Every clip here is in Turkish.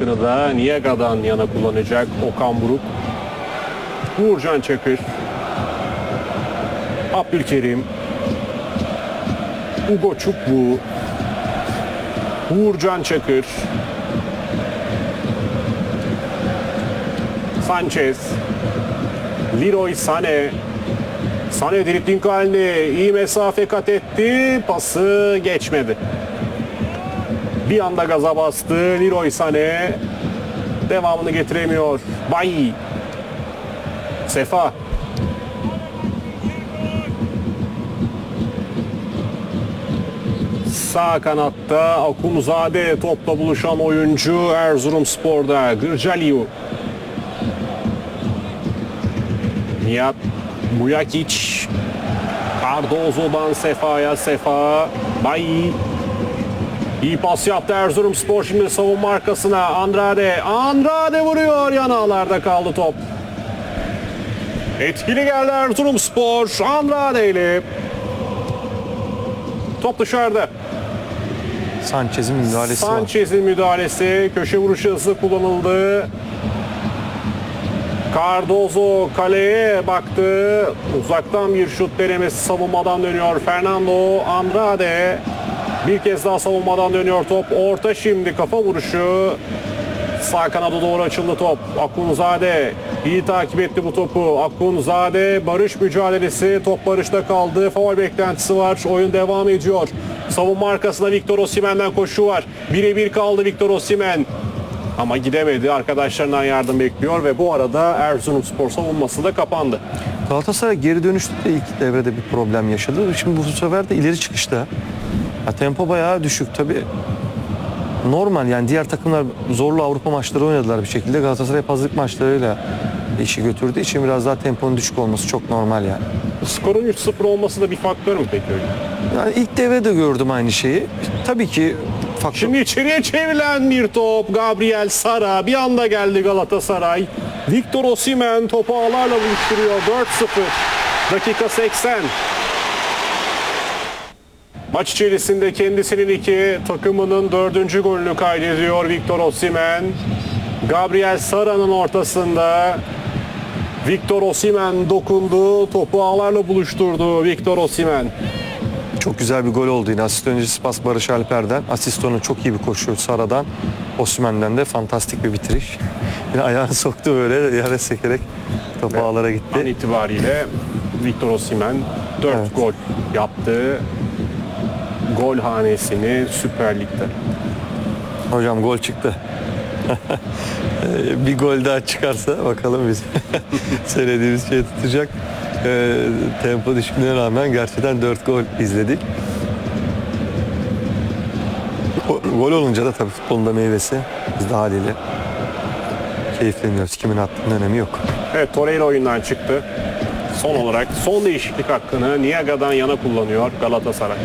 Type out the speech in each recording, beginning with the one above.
hakkını da Niaga'dan yana kullanacak Okan Buruk. Uğurcan Çakır, Abdülkerim, Ugo Çukwu, Uğurcan Çakır, Sanchez, Leroy Sané. Sané dribling halinde iyi mesafe kat etti. Pası geçmedi. Bir anda gaza bastı Leroy Sané. Devamını getiremiyor. Bayi. Sefa. Sağ kanatta Akumzade topla buluşan oyuncu Erzurumspor'da. Gırcaliu. Nihat Mujakic. Cardozo'dan Sefa'ya. Sefa. Bayi. İyi pas yaptı Erzurumspor, şimdi savunma arkasına. Andrade vuruyor. Yanağlarda kaldı top. Etkili geldi Erzurumspor. Andrade ile. Top dışarıda. Sanchez'in müdahalesi. Köşe vuruşu hızlı kullanıldı. Cardozo kaleye baktı. Uzaktan bir şut denemesi, savunmadan dönüyor. Fernando Andrade. Bir kez daha savunmadan dönüyor top. Orta şimdi, kafa vuruşu. Sağ kanada doğru açıldı top. Akunzade iyi takip etti bu topu. Akunzade, Barış mücadelesi. Top Barış'ta kaldı. Faul beklentisi var. Oyun devam ediyor. Savunma arkasında Victor Osimhen'den koşu var. Birebir kaldı Victor Osimhen. Ama gidemedi. Arkadaşlarından yardım bekliyor ve bu arada Erzurumspor savunması da kapandı. Galatasaray geri dönüşte de ilk devrede bir problem yaşadı. Şimdi bu sefer de ileri çıkışta. Ya, tempo bayağı düşük tabii. Normal yani, diğer takımlar zorlu Avrupa maçları oynadılar bir şekilde. Galatasaray hazırlık maçlarıyla işi götürdüğü için biraz daha temponun düşük olması çok normal yani. Skorun 3-0 olması da bir faktör mü peki öyle? Yani ilk devrede gördüm aynı şeyi. Tabii ki faktör. Şimdi içeriye çevrilen bir top. Gabriel Sara. Bir anda geldi Galatasaray. Victor Osimhen topu ağlarla buluşturuyor. 4-0. Dakika 80. Maç içerisinde kendisinin 2, takımının 4. golünü kaydediyor Victor Osimhen. Gabriel Sara'nın ortasında Victor Osimhen dokundu. Topu ağlarla buluşturdu Victor Osimhen. Çok güzel bir gol oldu yine. Asist öncesi pas Barış Alper'den. Asist onun çok iyi bir koşu Sara'dan. Osimhen'den de fantastik bir bitiriş. Yine ayağını soktu böyle yere sekerek topu ağlara gitti. An itibariyle Victor Osimhen 4 gol yaptı. Gol hanesini Süper Lig'de. Hocam gol çıktı. Bir gol daha çıkarsa bakalım biz söylediğimiz şey tutacak. Tempo düşüklüğüne rağmen gerçekten 4 gol izledik. Gol olunca da tabii futbolun da meyvesi. Biz de haliyle keyifleniyoruz. Kimin attığının önemi yok. Evet, Torreira oyundan çıktı. Son olarak son değişiklik hakkını Niaga'dan yana kullanıyor Galatasaray.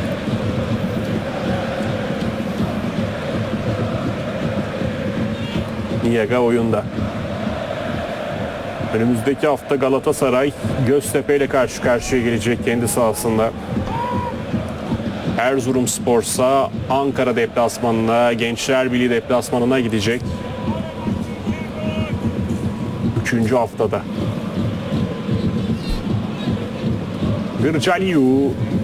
Niaga oyunda. Önümüzdeki hafta Galatasaray Göztepe ile karşı karşıya gelecek kendi sahasında. Erzurumspor'sa Ankara deplasmanına, Gençler Birliği deplasmanına gidecek. 3. haftada. Gırcaliu.